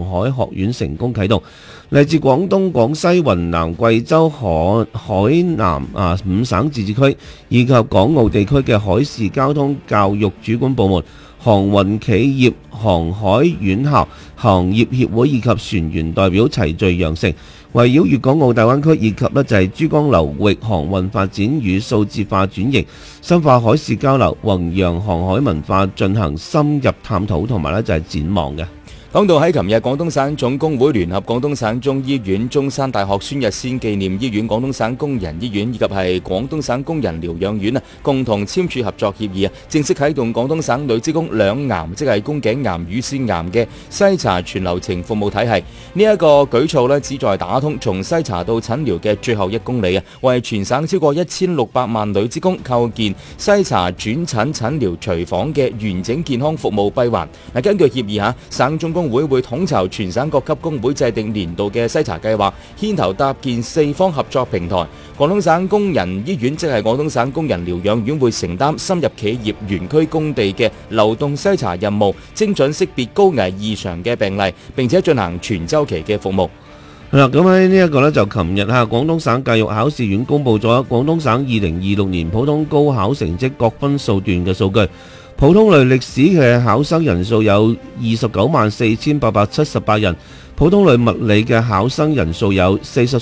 海學院成功啟動。嚟自廣東、廣西、雲南、貴州、海南5省自治區以及港澳地區嘅海事交通教育主管部門、航運企業、航海院校、行業協會以及船員代表齊聚羊城，圍繞粵港澳大灣區以及就係珠江流域航運發展與數字化轉型、深化海事交流、弘揚航海文化進行深入探討同埋就係展望嘅。 講到喺琴日，廣東省總工會聯合廣東省中醫院、中山大學孫逸仙紀念醫院、廣東省工人醫院以及係廣東省工人療養院共同簽署合作協議正式啟動廣東省女職工兩癌，即係宮頸癌、乳腺癌嘅篩查全流程服務體系。呢一個舉措旨在打通從篩查到診療嘅最後1公里為全省超過1600萬女職工構建篩查、轉診、診療、隨訪嘅完整健康服務閉環。根據協議省總工會統籌全省各級工會制定年度嘅篩查計劃，牽頭搭建4方合作平台。廣東省工人醫院即係廣東省工人療養院會承擔深入企業園區工地嘅流動篩查任務，精準識別高危異常嘅病例，並且進行全週期嘅服務。 咁喺呢一個就琴日廣東省教育考試院公布咗廣東省2026年普通高考成績各分數段嘅數據。普通類歷史嘅考生人數有294,878人，普通類物理嘅考生人數有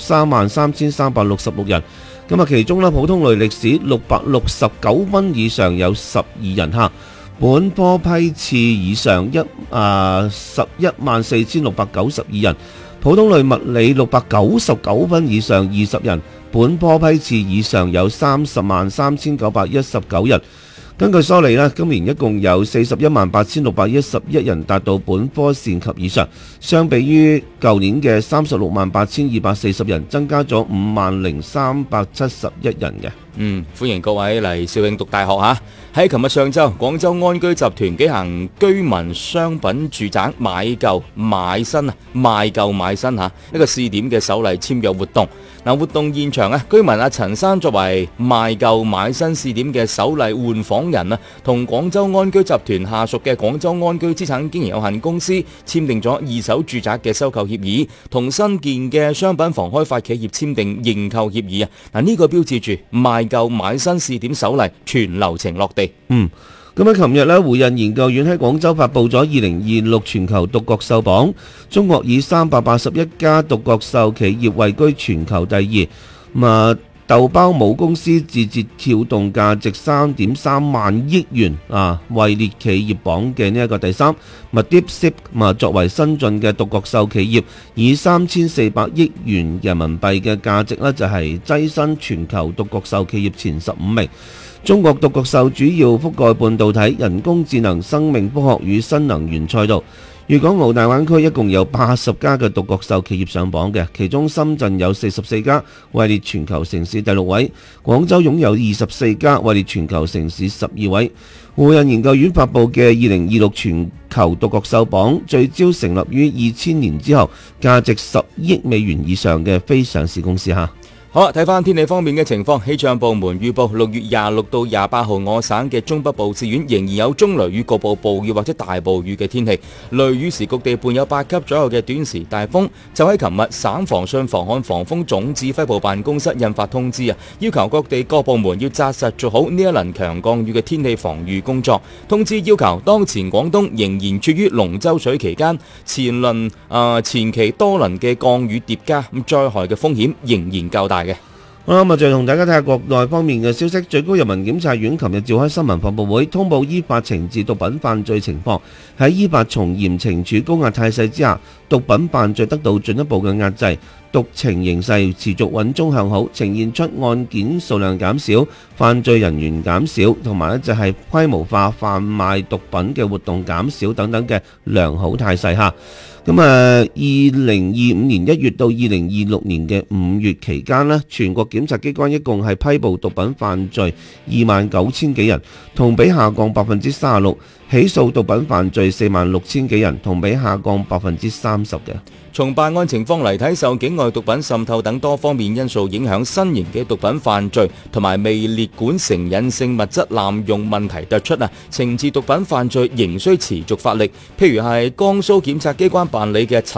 43,366人。其中普通類歷史669分以上有12人本科批次以上11,462人，普通類物理699分以上20人，本科批次以上有303,919人。根據梳理今年一共有418,611人達到本科線及以上，相比於舊年嘅368,240人，增加咗50,371人嘅。 歡迎各位嚟肇慶讀大學喺琴日上晝，廣州安居集團舉行居民商品住宅買舊買新賣舊買新一個試點嘅首例簽約活動。活動現場居民陳生作為賣舊買新試點嘅首例換房人同廣州安居集團下屬嘅廣州安居資產經營有限公司簽訂咗二手住宅嘅收購協議，同新建嘅商品房開發企業簽訂認購協議呢個標誌住賣舊買新試點首例全流程落地。 咁喺琴日胡潤研究院喺廣州發布咗2026全球獨角獸榜，中國以381家獨角獸企業位居全球第2。豆包母公司字節跳動價值3.3萬億元位列企業榜嘅呢一個第3。DeepSeek 作為新進嘅獨角獸企業，以3400億元人民幣嘅價值就係躋身全球獨角獸企業前15名。中國獨角獸主要覆蓋半導體、人工智能、生命科學與新能源賽道。粵港澳大灣區一共有80家嘅獨角獸企業上榜嘅，其中深圳有44家，位列全球城市第6位；廣州擁有24家，位列全球城市12位。胡潤研究院發布嘅2026全球獨角獸榜，聚焦成立於2000年之後，價值10億美元以上嘅非上市公司好，睇翻天氣方面嘅情況，氣象部門預報6月26到28號，我省嘅中北部市縣仍然有中雷雨、局部暴雨或者大暴雨嘅天氣，雷雨時局地伴有8級左右嘅短時大風。就喺琴日，省防汛防旱防風總指揮部辦公室印發通知要求各地各部門要紮實做好呢一輪強降雨嘅天氣防禦工作。通知要求，當前廣東仍然處於龍舟水期間，前期多輪嘅降雨疊加，災害嘅風險仍然較大。 好啦，再同大家睇下國內方面嘅消息。最高人民檢察院琴日召開新聞發佈會，通報依法懲治毒品犯罪情況。喺依法從嚴懲處高壓態勢之下，毒品犯罪得到進一步嘅壓制，毒情形勢持續穩中向好，呈現出案件數量減少、犯罪人員減少，同埋就係規模化販賣毒品嘅活動減少等等嘅良好態勢下。2025年1月到2026年嘅5月期間全國檢察機關一共係批捕毒品犯罪29,000幾人，同比下降36%，起訴毒品犯罪46,000幾人，同比下降30%嘅。 從辦案情況嚟睇，受境外毒品滲透等多方面因素影響，新型嘅毒品犯罪同埋未列管成癮性物質濫用問題突出懲治毒品犯罪仍需持續發力。譬如係江蘇檢察機關辦理嘅